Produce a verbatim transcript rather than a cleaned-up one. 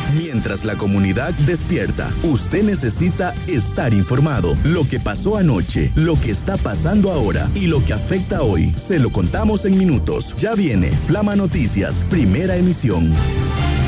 Mientras la comunidad despierta, usted necesita estar informado. Lo que pasó anoche, lo que está pasando ahora y lo que afecta hoy, se lo contamos en minutos. Ya viene Flama Noticias, primera emisión.